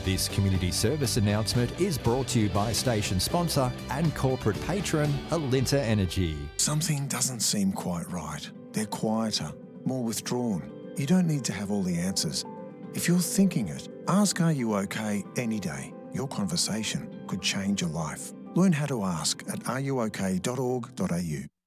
This community service announcement is brought to you by station sponsor and corporate patron Alinta Energy. Something doesn't seem quite right. They're quieter, more withdrawn. You don't need to have all the answers. If you're thinking it, ask Are You OK any day. Your conversation could change your life. Learn how to ask at areyouok.org.au.